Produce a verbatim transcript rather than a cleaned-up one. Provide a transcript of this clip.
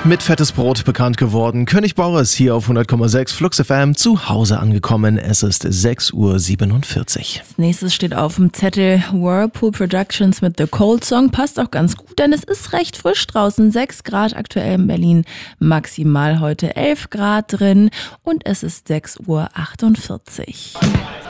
Mit fettes Brot bekannt geworden. König Boris hier auf hundert Komma sechs Flux F M zu Hause angekommen. Es ist sechs Uhr siebenundvierzig. Als nächstes steht auf dem Zettel Whirlpool Productions mit The Cold Song. Passt auch ganz gut, denn es ist recht frisch draußen. sechs Grad aktuell in Berlin, maximal heute elf Grad drin und es ist sechs Uhr achtundvierzig.